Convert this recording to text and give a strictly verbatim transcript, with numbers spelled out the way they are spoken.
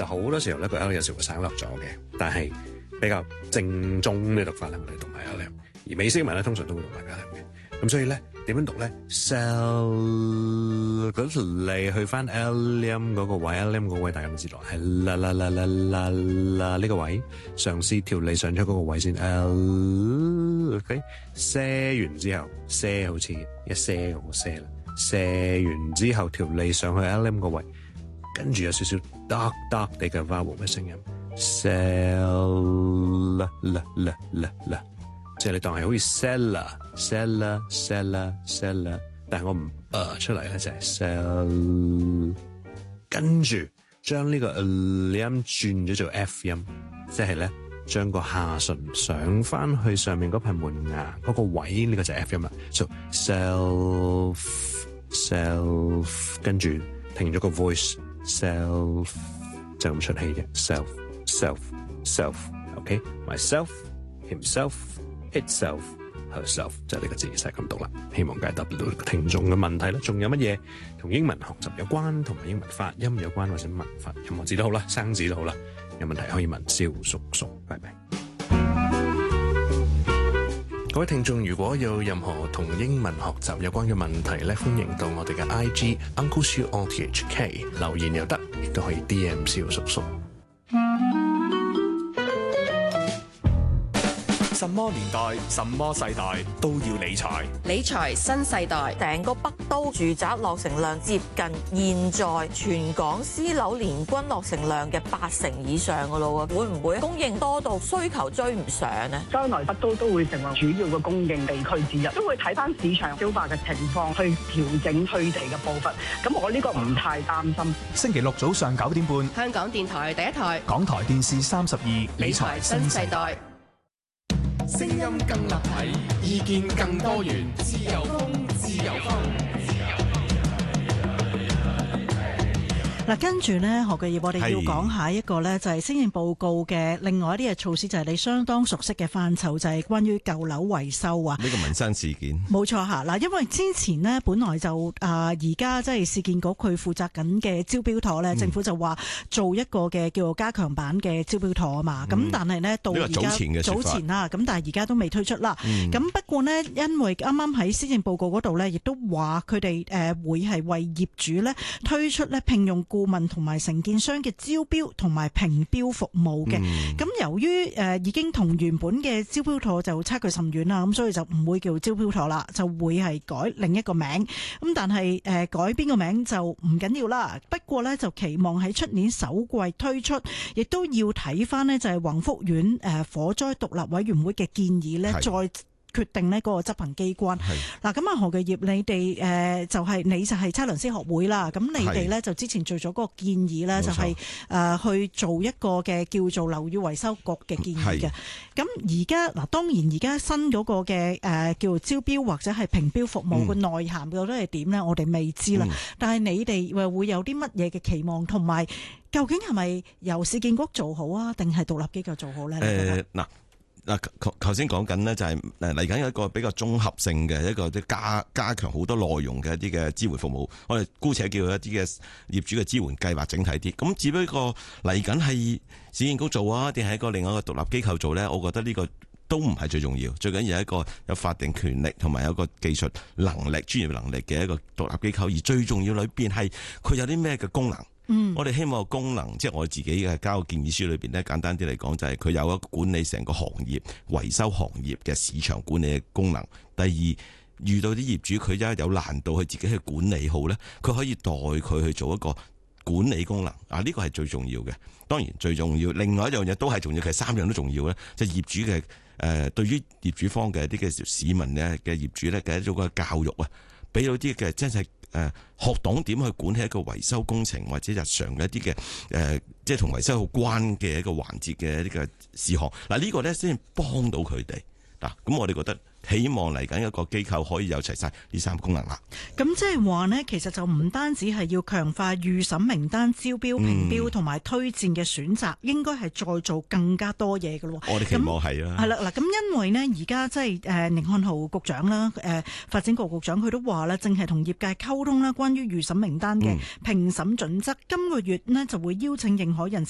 就好多時候咧個 L 有時會省略咗嘅，但係比較正宗嘅讀法咧，我哋讀埋 L， 而美式文咧通常都會讀埋 L 嘅。咁所以咧點樣讀咧 ？cell 嗰條脷去翻 L 音嗰個位 ，L 音嗰個位大家都知道係啦啦啦啦啦啦呢個位，嘗試條脷上出嗰個位先 L。OK， 射完之後，射好似一射咁個射啦，射完之後條脷上去 L 音個位，跟住有少少 dark dark 地嘅 vowel 嘅聲音 ，cell 啦啦啦啦啦。即係你當係好似 seller seller seller seller， 但係我唔呃出嚟咧就係 sell， 跟住將呢個呃音轉咗做 F 音，即係咧將個下唇上翻去上面嗰排門牙嗰個位，呢個就係 F 音啦。So self self， 跟住停咗個 voice self， 就咁出氣嘅 self self self，OK myself himself。itself herself 就係呢個字，就係咁讀啦。希望解答到聽眾嘅問題啦。仲有乜嘢同英文學習有關，同埋英文發音有關，或者文法任何字都好啦，生字都好啦，有問題可以問蕭叔叔。拜拜。各位聽眾，如果有任何同英文學習有關嘅問題咧，歡迎到我哋嘅 I G Uncle Siu O T H K 留言又得，亦都可以 D M 蕭叔叔。 什麼年代、什麼世代都要理財。 理財新世代， 成個北都住宅落成量接近現在全港私樓年均落成量嘅八成以上噶咯喎，會唔會供應多到需求追唔上呢？ 將來北都都會成為主要嘅供應地區之一，都會睇翻市場消化嘅情況去調整推地嘅步伐。咁我呢個唔太擔心。 星期六早上九點半， 香港電台第一台， 港台電視三十二， 理財新世代。 聲音更立體，意見更多元，自由風，自由風。 嗱，跟住呢，何巨業，我哋要講下一個呢，就係施政報告嘅另外一啲嘅措施，就係你相當熟悉嘅範疇，就係關於舊樓維修啊。 呢個民生事件， 冇錯嚇。嗱，因為之前呢，本來就啊，而家即係市建局佢負責緊嘅招標妥呢，嗯、政府就話做一個嘅叫做加強版嘅招標妥啊嘛。咁、嗯、但係呢，到而家早前啦，咁但係而家都未推出啦。咁、嗯、不過呢，因為啱啱喺施政報告嗰度呢，亦都話佢哋誒會係為業主呢推出呢聘用顧問同埋承建商嘅招標同埋評標服務嘅，咁、嗯、由於誒、呃、已經同原本嘅招標妥就差距甚遠啦，咁所以就唔會叫招標妥啦，就會係改另一個名。咁但係誒、呃、改邊個名就唔緊要啦。不過呢，就期望喺出年首季推出，亦都要睇翻呢，就係宏福苑誒火災獨立委員會嘅建議呢，再決定呢嗰個執行機關。嗱，咁啊何巨業，你哋誒、呃、就係、是、你就係測量師學會啦。咁你哋咧就之前做咗嗰個建議咧，就係、是、誒、呃、去做一個嘅叫做樓宇維修局嘅建議嘅。咁而家嗱，當然而家新嗰個嘅誒、呃、叫做招標或者係評標服務嘅、嗯、內涵究竟係點咧？我哋未知啦。嗯、但係你哋會有啲乜嘢嘅期望，同埋究竟係咪由市建局做好啊，定係獨立機構做好咧？ 誒嗱。嗱，頭頭先講緊呢，就係誒嚟緊有一個比較綜合性嘅一個即加加強好多內容嘅一啲嘅支援服務，我哋姑且叫一啲嘅業主嘅支援計劃整體啲。咁只不過嚟緊係市建局做啊，定係一個另外一個獨立機構做咧？我覺得呢個都唔係最重要，最緊要係一個有法定權力同埋有一個技術能力、專業能力嘅一個獨立機構。而最重要裏邊係佢有啲咩嘅功能。嗯、我哋希望功能，即係我自己嘅交建議書裏邊咧，簡單啲嚟講就係佢有一個管理成個行業維修行業嘅市場管理嘅功能。第二，遇到啲業主佢一有難度，佢自己去管理好咧，佢可以代佢去做一個管理功能。啊，呢個係最重要嘅。當然最重要，另外一樣嘢都係重要，其實三樣都重要咧。即係業主嘅誒、呃，對於業主方嘅啲嘅市民咧嘅業主咧嘅一種嘅教育啊，俾到啲嘅真係。誒學懂點去管理一個維修工程或者日常嘅一啲嘅誒，即係同維修好關嘅一個環節嘅一啲嘅事項。嗱、這個、呢個咧先幫到佢哋嗱。咁我哋覺得希望嚟緊一個機構可以有齊晒呢三個功能啦。咁即係話呢，其實就唔單止係要強化預審名單、招標、評標同埋推薦嘅選擇，嗯、應該係再做更加多嘢嘅咯。 我哋期望係啊。係啦，嗱，咁因為呢，而家即係誒寧漢豪局長啦，誒、呃、發展局局長佢都話咧，正係同業界溝通啦，關於預審名單嘅評審準則。嗯、今個月呢，就會邀請認可人士